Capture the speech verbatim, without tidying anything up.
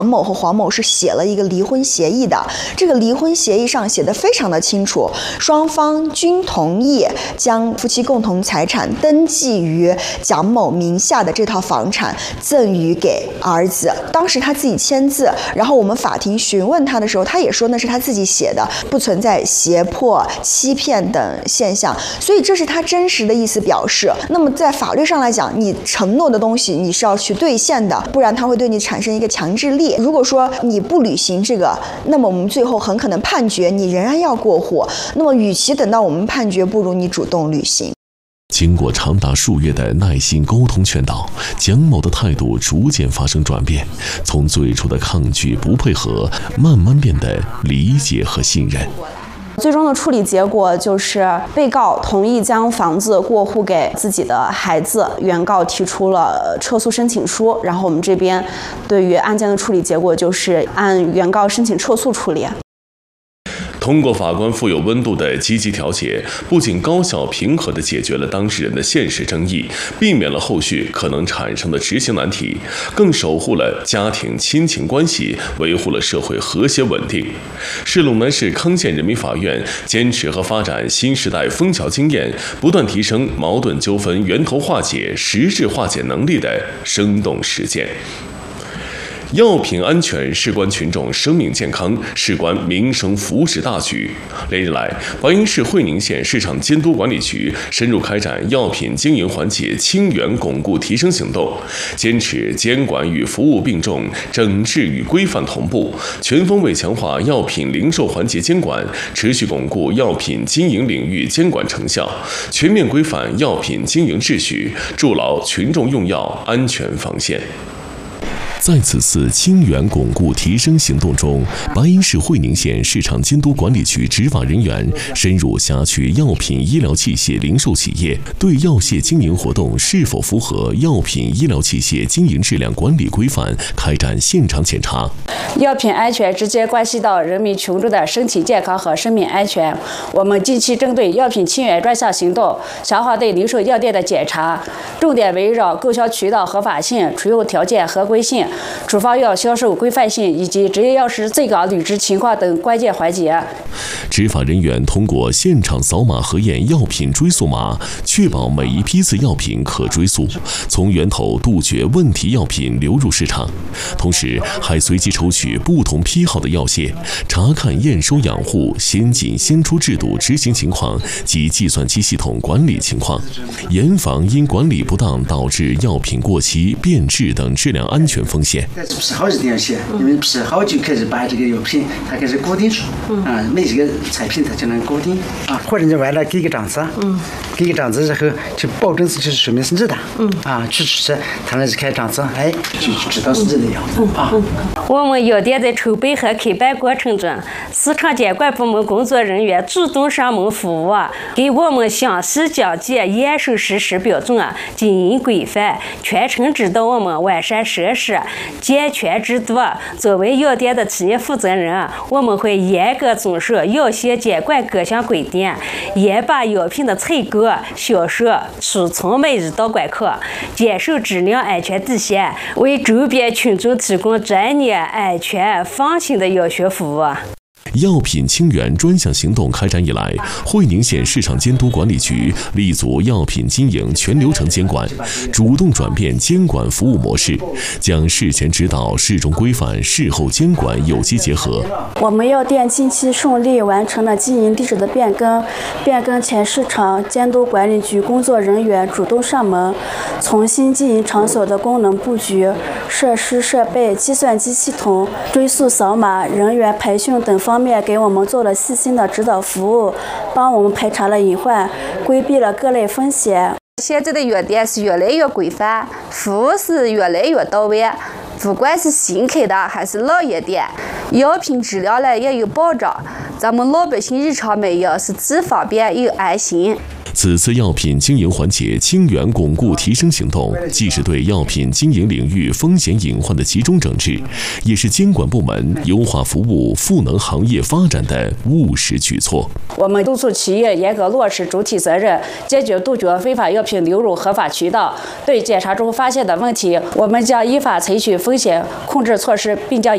王某和黄某是写了一个离婚协议的，这个离婚协议上写的非常的清楚，双方均同意将夫妻共同财产登记于蒋某名下的这套房产赠予给儿子。当时他自己签字，然后我们法庭询问他的时候，他也说那是他自己写的，不存在胁迫、欺骗等现象，所以这是他真实的意思表示。那么在法律上来讲，你承诺的东西你是要去兑现的，不然他会对你产生一个强制力。如果说你不履行这个，那么我们最后很可能判决你仍然要过户。那么与其等到我们判决，不如你主动履行。 经过长达数月的耐心沟通劝导，蒋某的态度逐渐发生转变，从最初的抗拒不配合，慢慢变得理解和信任。 最终的处理结果就是被告同意将房子过户给自己的孩子，原告提出了撤诉申请书，然后我们这边对于案件的处理结果就是按原告申请撤诉处理。 通过法官富有温度的积极调解，不仅高效平和地解决了当事人的现实争议，避免了后续可能产生的执行难题，更守护了家庭亲情关系，维护了社会和谐稳定，是陇南市康县人民法院坚持和发展新时代枫桥经验，不断提升矛盾纠纷源头化解、实质化解能力的生动实践。药品安全事关群众生命健康，事关民生福祉大局。连日来，白银市会宁县市场监督管理局深入开展药品经营环节清源巩固提升行动，坚持监管与服务并重，整治与规范同步，全方位强化药品零售环节监管，持续巩固药品经营领域监管成效，全面规范药品经营秩序，筑牢群众用药安全防线。在此次清源巩固提升行动中，白银市会宁县市场监督管理局执法人员深入辖区药品医疗器械零售企业，对药械经营活动是否符合药品医疗器械经营质量管理规范开展现场检查。 药品安全直接关系到人民群众的身体健康和生命安全。我们近期针对药品清源专项行动，强化对零售药店的检查，重点围绕购销渠道合法性、储用条件合规性、处方药销售规范性以及执业药师在岗履职情况等关键环节。 执法人员通过现场扫码核验药品追溯码，确保每一批次药品可追溯，从源头杜绝问题药品流入市场。同时，还随机抽取不同批号的药械，查看验收养护先进先出制度执行情况及计算机系统管理情况，严防因管理不当导致药品过期、变质等质量安全风险。 批号一定要写，因为批号就开始把这个药品它开始固定住，啊，每几个产品它就能固定啊，或者你完了给个章子，嗯，给个章子之后就保证是就是说明是你的，嗯，啊，去吃他那是开章子，哎，就知道是你的药，嗯啊。 我们药店在筹备和开办过程中，市场监管部门工作人员主动上门服务，给我们详细讲解验收实施标准、经营规范，全程指导我们完善设施、健全制度。作为药店的企业负责人，我们会严格遵守药械监管各项规定，严把药品的采购、销售、储存每日到关口，坚守质量安全底线，为周边群众提供专业、安全、放心的药学服务。 药品清源专项行动开展以来，会宁县市场监督管理局立足药品经营全流程监管，主动转变监管服务模式，将事前指导、事中规范、事后监管有机结合。 我们药店近期顺利完成了经营地址的变更，变更前市场监督管理局工作人员主动上门，从新经营场所的功能布局、设施设备、计算机系统、追溯扫码、人员培训等方面给我们做了细心的指导服务，帮我们排查了隐患，规避了各类风险。 现在的药店是越来越规范，服务是越来越到位，不管是新开的还是老药店，药品质量呢也有保障，咱们老百姓日常买药是既方便又安心。 此次药品经营环节清源巩固提升行动，既是对药品经营领域风险隐患的集中整治，也是监管部门优化服务、赋能行业发展的务实举措。 我们督促企业严格落实主体责任，坚决杜绝非法药品流入合法渠道。对检查中发现的问题，我们将依法采取风险控制措施，并将